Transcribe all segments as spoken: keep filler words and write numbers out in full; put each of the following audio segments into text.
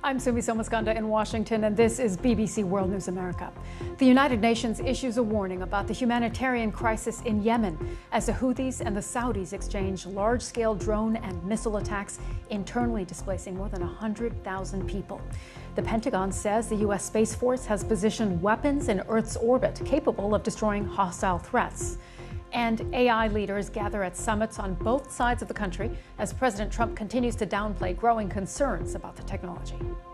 I'm Sumi Somaskanda in Washington, and this is B B C World News America. The United Nations issues a warning about the humanitarian crisis in Yemen as the Houthis and the Saudis exchange large-scale drone and missile attacks, internally displacing more than one hundred thousand people. The Pentagon says the U S Space Force has positioned weapons in Earth's orbit capable of destroying hostile threats. And A I leaders gather at summits on both sides of the country as President Trump continues to downplay growing concerns about the technology.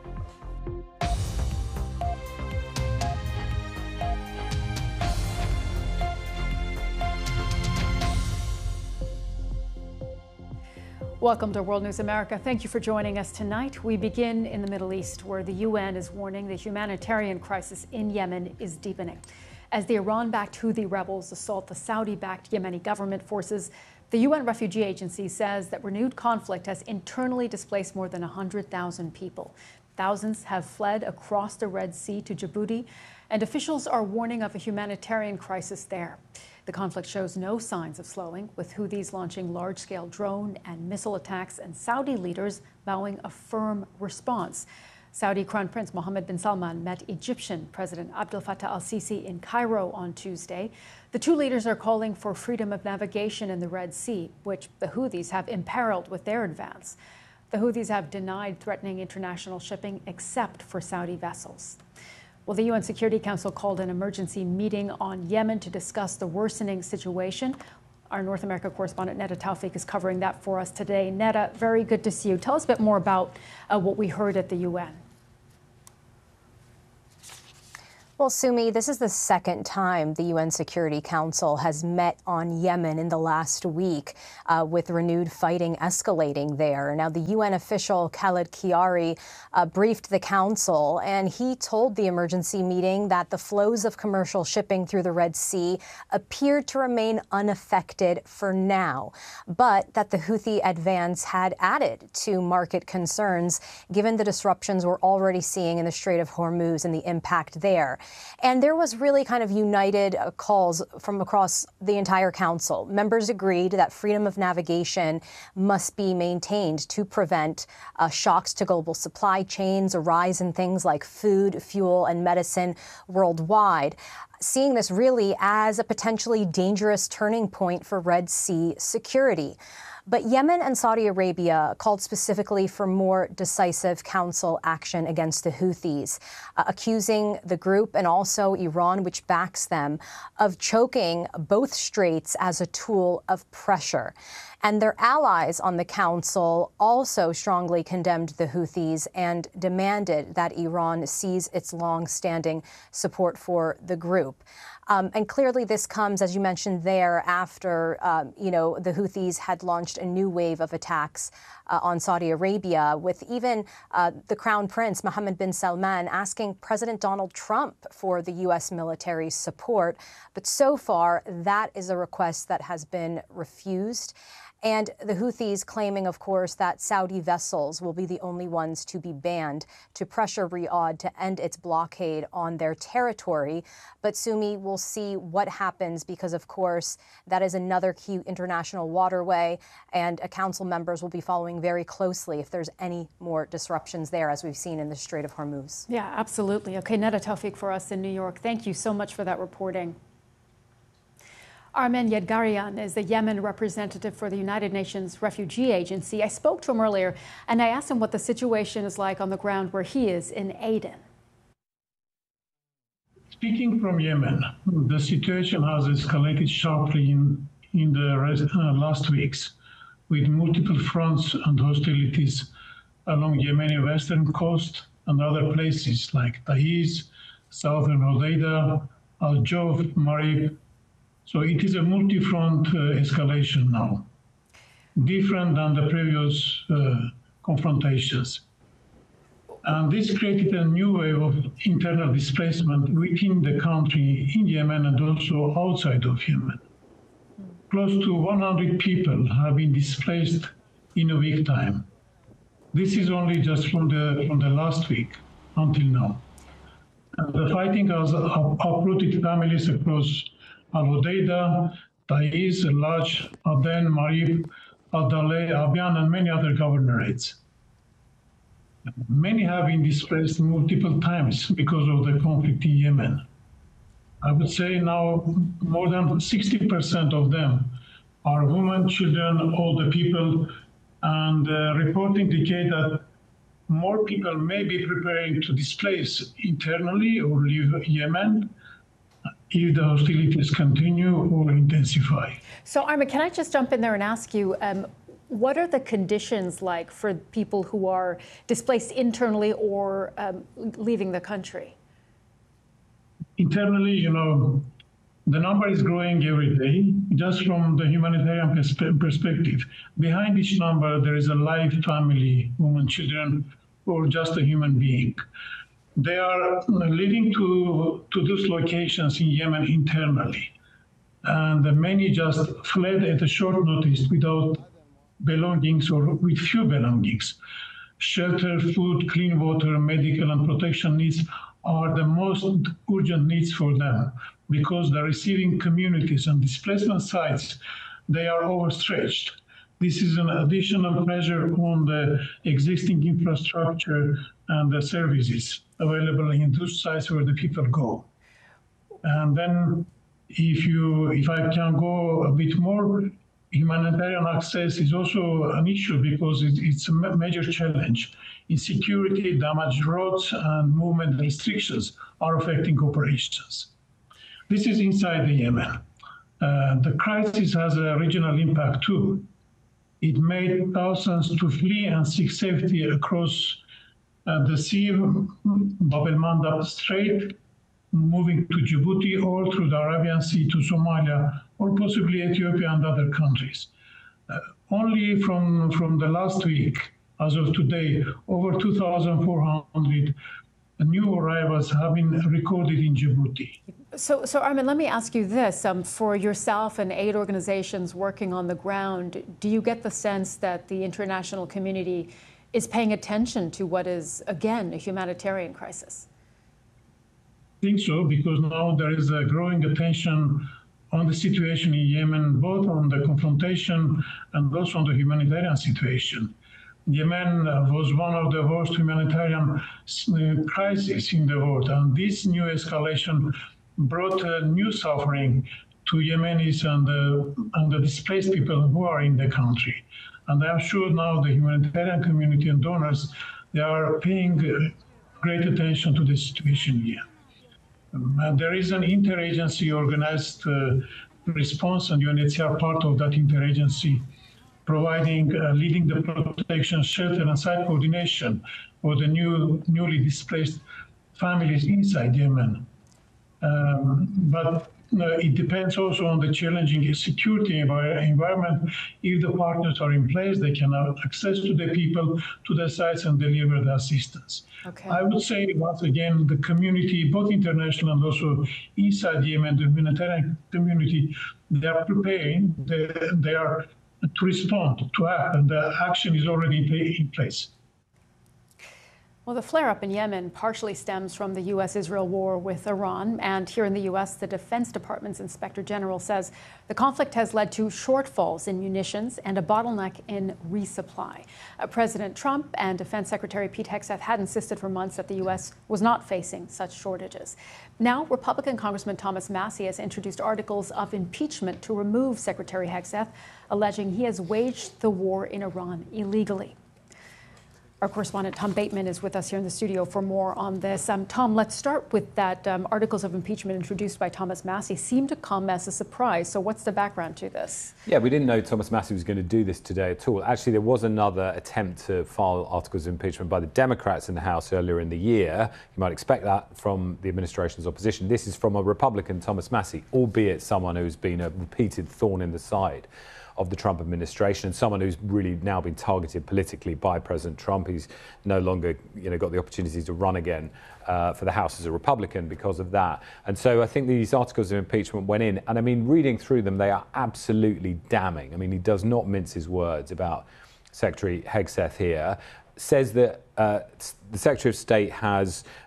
Welcome to World News America. Thank you for joining us tonight. We begin in the Middle East, where the U N is warning the humanitarian crisis in Yemen is deepening. As the Iran-backed Houthi rebels assault the Saudi-backed Yemeni government forces, the U N Refugee Agency says that renewed conflict has internally displaced more than one hundred thousand people. Thousands have fled across the Red Sea to Djibouti, and officials are warning of a humanitarian crisis there. The conflict shows no signs of slowing, with Houthis launching large-scale drone and missile attacks and Saudi leaders vowing a firm response. Saudi Crown Prince Mohammed bin Salman met Egyptian President Abdel Fattah al-Sisi in Cairo on Tuesday. The two leaders are calling for freedom of navigation in the Red Sea, which the Houthis have imperiled with their advance. The Houthis have denied threatening international shipping except for Saudi vessels. Well, the U N Security Council called an emergency meeting on Yemen to discuss the worsening situation. Our North America correspondent Neda Tawfik is covering that for us today. Neda, very good to see you. Tell us a bit more about uh, what we heard at the U N. Well, Sumi, this is the second time the U N Security Council has met on Yemen in the last week, uh, with renewed fighting escalating there. Now, the U N official Khaled Kiari uh, briefed the council, and he told the emergency meeting that the flows of commercial shipping through the Red Sea appeared to remain unaffected for now, but that the Houthi advance had added to market concerns given the disruptions we're already seeing in the Strait of Hormuz and the impact there. And there was really kind of united uh, calls from across the entire council. Members agreed that freedom of navigation must be maintained to prevent uh, shocks to global supply chains, a rise in things like food, fuel, and medicine worldwide, seeing this really as a potentially dangerous turning point for Red Sea security. But Yemen and Saudi Arabia called specifically for more decisive council action against the Houthis, uh, accusing the group and also Iran, which backs them, of choking both straits as a tool of pressure. And their allies on the council also strongly condemned the Houthis and demanded that Iran cease its long-standing support for the group. Um, and clearly this comes, as you mentioned there, after, um, you know, the Houthis had launched a new wave of attacks uh, on Saudi Arabia, with even uh, the Crown Prince, Mohammed bin Salman, asking President Donald Trump for the U S military support. But so far, that is a request that has been refused. And the Houthis claiming, of course, that Saudi vessels will be the only ones to be banned to pressure Riyadh to end its blockade on their territory. But Sumi, we'll see what happens because, of course, that is another key international waterway, and council members will be following very closely if there's any more disruptions there, as we've seen in the Strait of Hormuz. Yeah, absolutely. Okay, Neda Tawfik for us in New York. Thank you so much for that reporting. Armen Yedgarian is the Yemen representative for the United Nations Refugee Agency. I spoke to him earlier, and I asked him what the situation is like on the ground where he is in Aden. Speaking from Yemen, the situation has escalated sharply in, in the rest, uh, last weeks, with multiple fronts and hostilities along Yemeni western coast and other places like Taiz, southern Hodeidah, Al-Jawf, Marib. So it is a multi-front uh, escalation now, different than the previous uh, confrontations. And this created a new wave of internal displacement within the country, in Yemen and also outside of Yemen. Close to one hundred people have been displaced in a week time. This is only just from the, from the last week until now. And the fighting has uprooted families across Al-Hodeidah, Taiz, Laj, Aden, Marib, Al-Daleh, Abyan, and many other governorates. Many have been displaced multiple times because of the conflict in Yemen. I would say now more than sixty percent of them are women, children, older people, and uh, reports indicate that more people may be preparing to displace internally or leave Yemen if the hostilities continue or intensify. So, Armin, can I just jump in there and ask you, um, what are the conditions like for people who are displaced internally or um, leaving the country? Internally, you know, the number is growing every day, just from the humanitarian perspe perspective. Behind each number, there is a life, family, women, children, or just a human being. They are leading to, to those locations in Yemen internally. And many just fled at a short notice without belongings or with few belongings. Shelter, food, clean water, medical and protection needs are the most urgent needs for them because the receiving communities and displacement sites, they are overstretched. This is an additional pressure on the existing infrastructure and the services available in those sites where the people go. And then if you, if I can go a bit more, humanitarian access is also an issue because it, it's a major challenge. Insecurity, damaged roads, and movement restrictions are affecting operations. This is inside the Yemen. Uh, the crisis has a regional impact too. It made thousands to flee and seek safety across uh, the sea, Bab el-Mandab Strait, moving to Djibouti or through the Arabian Sea to Somalia or possibly Ethiopia and other countries. Uh, only from, from the last week, as of today, over two thousand four hundred new arrivals have been recorded in Djibouti. So, so Armin, let me ask you this. Um, for yourself and aid organizations working on the ground, do you get the sense that the international community is paying attention to what is, again, a humanitarian crisis? I think so, because now there is a growing attention on the situation in Yemen, both on the confrontation and also on the humanitarian situation. Yemen was one of the worst humanitarian crises in the world, and this new escalation brought uh, new suffering to Yemenis and, uh, and the displaced people who are in the country. And I'm sure now the humanitarian community and donors, they are paying uh, great attention to the situation here. Um, and there is an interagency organized uh, response, and U N H C R part of that interagency, providing, uh, leading the protection, shelter, and site coordination for the new, newly displaced families inside Yemen. Um, but uh, it depends also on the challenging security envi environment. If the partners are in place, they can have access to the people, to the sites, and deliver the assistance. Okay. I would say, once again, the community, both international and also inside Yemen, the humanitarian community, they are preparing, they, they are to respond, to act, and the action is already in place. Well, the flare-up in Yemen partially stems from the U S Israel war with Iran. And here in the U S, the Defense Department's Inspector General says the conflict has led to shortfalls in munitions and a bottleneck in resupply. Uh, President Trump and Defense Secretary Pete Hegseth had insisted for months that the U S was not facing such shortages. Now, Republican Congressman Thomas Massie has introduced articles of impeachment to remove Secretary Hegseth, alleging he has waged the war in Iran illegally. Our correspondent Tom Bateman is with us here in the studio for more on this. Um, Tom, let's start with that. Um, articles of impeachment introduced by Thomas Massie seem to come as a surprise. So what's the background to this? Yeah, we didn't know Thomas Massie was going to do this today at all. Actually, there was another attempt to file articles of impeachment by the Democrats in the House earlier in the year. You might expect that from the administration's opposition. This is from a Republican, Thomas Massie, albeit someone who's been a repeated thorn in the side of the Trump administration, and someone who's really now been targeted politically by President Trump. He's no longer, you know, got the opportunity to run again uh, for the House as a Republican because of that. And so I think these articles of impeachment went in, and I mean, reading through them, they are absolutely damning. I mean, he does not mince his words about Secretary Hegseth here. Says that uh, the Secretary of State has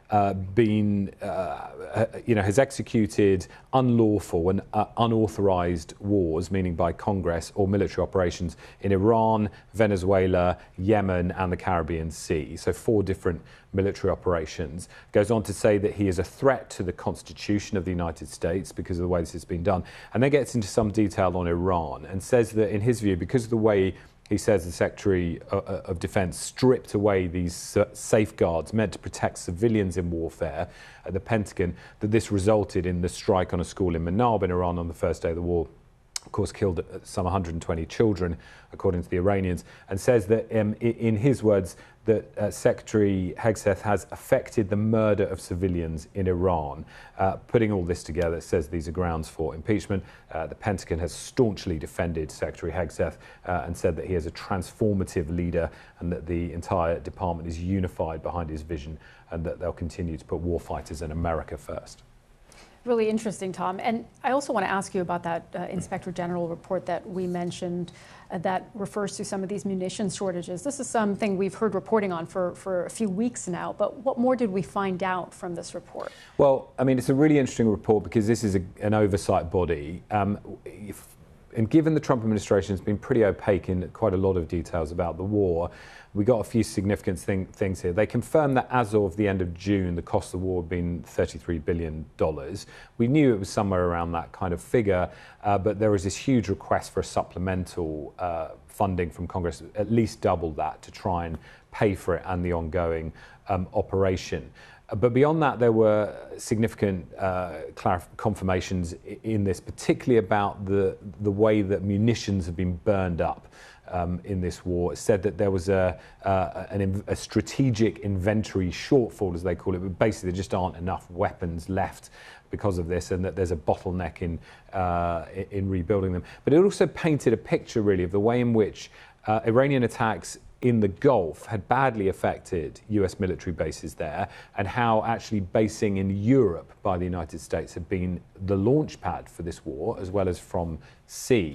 uh, been, uh, you know, has executed unlawful and uh, unauthorized wars, meaning by Congress, or military operations in Iran, Venezuela, Yemen, and the Caribbean Sea. So four different military operations. Goes on to say that he is a threat to the Constitution of the United States because of the way this has been done. And then gets into some detail on Iran and says that, in his view, because of the way he says the Secretary of Defense stripped away these safeguards meant to protect civilians in warfare at the Pentagon, that this resulted in the strike on a school in Manab in Iran on the first day of the war. Of course, killed some one hundred twenty children, according to the Iranians, and says that, um, in his words, that uh, Secretary Hegseth has affected the murder of civilians in Iran. Uh, putting all this together, says these are grounds for impeachment. Uh, the Pentagon has staunchly defended Secretary Hegseth uh, and said that he is a transformative leader and that the entire department is unified behind his vision and that they'll continue to put warfighters and America first. Really interesting, Tom. And I also want to ask you about that uh, Inspector General report that we mentioned uh, that refers to some of these munition shortages. This is something we've heard reporting on for, for a few weeks now, but what more did we find out from this report? Well, I mean, it's a really interesting report because this is a, an oversight body. Um, if, and given the Trump administration has been pretty opaque in quite a lot of details about the war, we got a few significant thing, things here. They confirmed that as of the end of June, the cost of the war had been thirty-three billion dollars. We knew it was somewhere around that kind of figure, uh, but there was this huge request for a supplemental uh, funding from Congress, at least double that, to try and pay for it and the ongoing um, operation. But beyond that, there were significant uh, clarif- confirmations in this, particularly about the, the way that munitions have been burned up um, in this war. It said that there was a, uh, an, a strategic inventory shortfall, as they call it, but basically there just aren't enough weapons left because of this, and that there's a bottleneck in, uh, in rebuilding them. But it also painted a picture, really, of the way in which uh, Iranian attacks in the Gulf had badly affected U S military bases there, and how actually basing in Europe by the United States had been the launch pad for this war, as well as from sea.